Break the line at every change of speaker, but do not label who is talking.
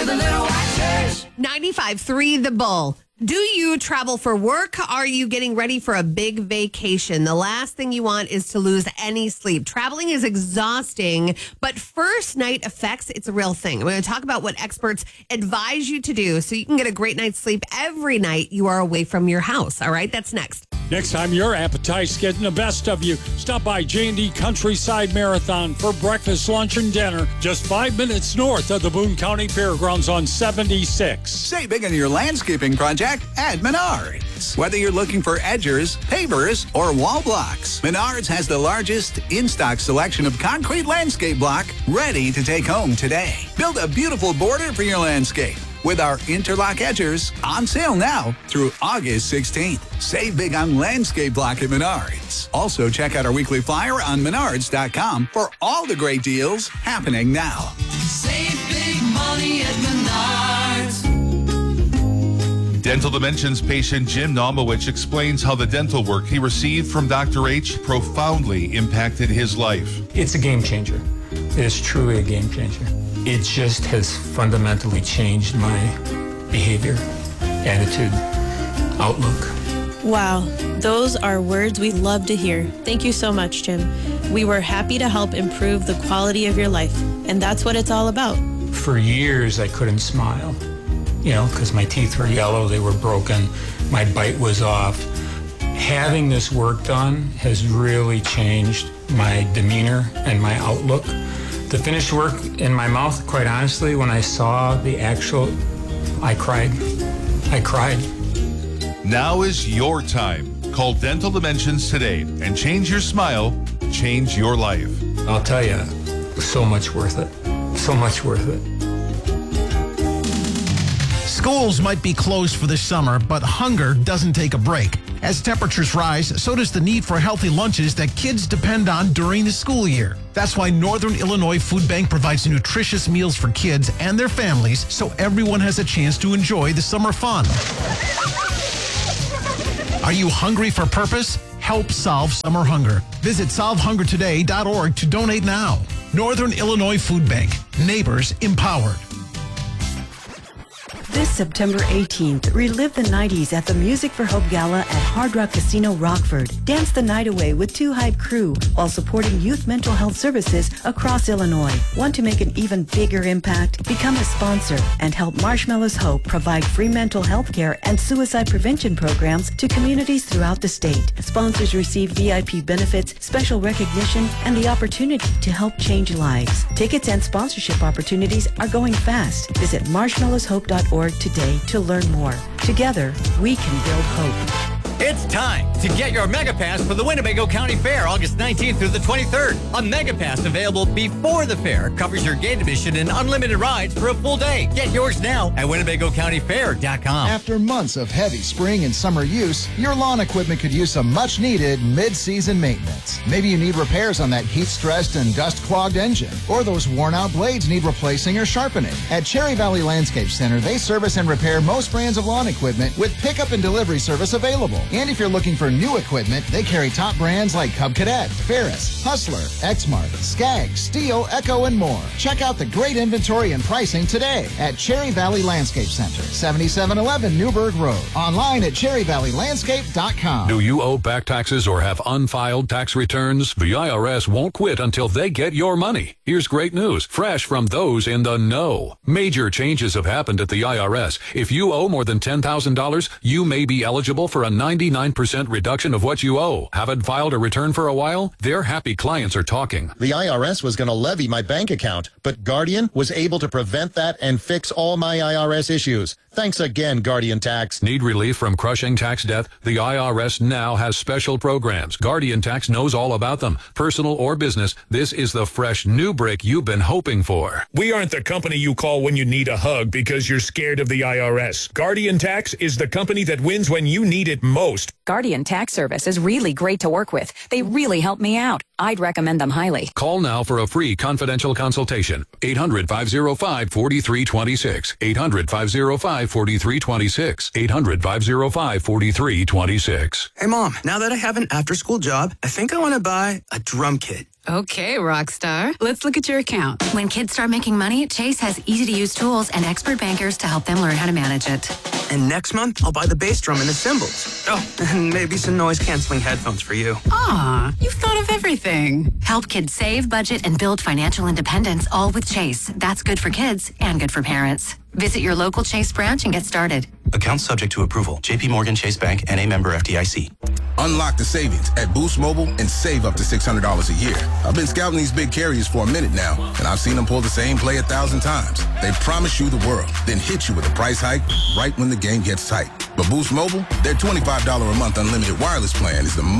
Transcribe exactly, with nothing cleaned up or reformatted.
with the little white church.
ninety-five point three The Bull. Do you travel for work? Are you getting ready for a big vacation? The last thing you want is to lose any sleep. Traveling is exhausting, but first night effects, it's a real thing. I'm going to talk about what experts advise you to do so you can get a great night's sleep every night you are away from your house. All right, that's next.
Next time your appetite's getting the best of you, stop by J and D Countryside Marathon for breakfast, lunch, and dinner just five minutes north of the Boone County Fairgrounds on seventy-six.
Save big on your landscaping project at Menards. Whether you're looking for edgers, pavers, or wall blocks, Menards has the largest in-stock selection of concrete landscape block ready to take home today. Build a beautiful border for your landscape with our interlock edgers on sale now through August sixteenth. Save big on landscape block at Menards. Also, check out our weekly flyer on menards dot com for all the great deals happening now.
Save big money at Menards.
Dental Dimensions patient Jim Nomowich explains how the dental work he received from Doctor H profoundly impacted his life.
It's a game changer. It is truly a game changer. It just has fundamentally changed my behavior, attitude, outlook.
Wow, those are words we love to hear. Thank you so much, Jim. We were happy to help improve the quality of your life, and that's what it's all about.
For years, I couldn't smile, you know, because my teeth were yellow, they were broken, my bite was off. Having this work done has really changed my demeanor and my outlook. The finished work in my mouth, quite honestly, when I saw the actual, I cried. I cried.
Now is your time. Call Dental Dimensions today and change your smile, change your life.
I'll tell you, so much worth it. So much worth it.
Schools might be closed for the summer, but hunger doesn't take a break. As temperatures rise, so does the need for healthy lunches that kids depend on during the school year. That's why Northern Illinois Food Bank provides nutritious meals for kids and their families so everyone has a chance to enjoy the summer fun. Are you hungry for purpose? Help solve summer hunger. Visit solve hunger today dot org to donate now. Northern Illinois Food Bank. Neighbors empowered.
This September eighteenth, relive the nineties at the Music for Hope Gala at Hard Rock Casino Rockford. Dance the night away with Two Hype Crew while supporting youth mental health services across Illinois. Want to make an even bigger impact? Become a sponsor and help Marshmallows Hope provide free mental health care and suicide prevention programs to communities throughout the state. Sponsors receive V I P benefits, special recognition, and the opportunity to help change lives. Tickets and sponsorship opportunities are going fast. Visit marshmallows hope dot org today to learn more. Together, we can build hope.
It's time to get your Mega Pass for the Winnebago County Fair, August nineteenth through the twenty-third. A Mega Pass available before the fair covers your gate admission and unlimited rides for a full day. Get yours now at winnebago county fair dot com.
After months of heavy spring and summer use, your lawn equipment could use some much-needed mid-season maintenance. Maybe you need repairs on that heat-stressed and dust-clogged engine, or those worn-out blades need replacing or sharpening. At Cherry Valley Landscape Center, they service and repair most brands of lawn equipment with pickup and delivery service available. And if you're looking for new equipment, they carry top brands like Cub Cadet, Ferris, Hustler, Exmark, Skag, Steel, Echo, and more. Check out the great inventory and pricing today at Cherry Valley Landscape Center, seventy-seven eleven Newburgh Road. Online at cherry valley landscape dot com.
Do you owe back taxes or have unfiled tax returns? The I R S won't quit until they get your money. Here's great news, fresh from those in the know. Major changes have happened at the I R S. If you owe more than ten thousand dollars, you may be eligible for a ninety-nine percent reduction of what you owe. Haven't filed a return for a while? Their happy clients are talking.
The I R S was going to levy my bank account, but Guardian was able to prevent that and fix all my I R S issues. Thanks again, Guardian Tax.
Need relief from crushing tax debt? The I R S now has special programs. Guardian Tax knows all about them. Personal or business, this is the fresh new break you've been hoping for.
We aren't the company you call when you need a hug because you're scared of the I R S. Guardian Tax is the company that wins when you need it most.
Guardian Tax Service is really great to work with. They really help me out. I'd recommend them highly.
Call now for a free confidential consultation. eight hundred, five oh five, four three two six. eight hundred, five oh five, four three two six. eight hundred, five oh five, four three two six.
Hey, Mom, now that I have an after-school job, I think I want to buy a drum kit. Okay, Rockstar. Let's look at your account.
When kids start making money, Chase has easy-to-use tools and expert bankers to help them learn how to manage it.
And next month, I'll buy the bass drum and the cymbals. Oh, and maybe some noise-canceling headphones for you.
Aw, you've thought of everything.
Help kids save, budget, and build financial independence, all with Chase. That's good for kids and good for parents. Visit your local Chase branch and get started.
Account subject to approval. J P Morgan Chase Bank and a member F D I C.
Unlock the savings at Boost Mobile and save up to six hundred dollars a year. I've been scouting these big carriers for a minute now, and I've seen them pull the same play a thousand times. They promise you the world, then hit you with a price hike right when the game gets tight. But Boost Mobile, their twenty-five dollars a month unlimited wireless plan is the most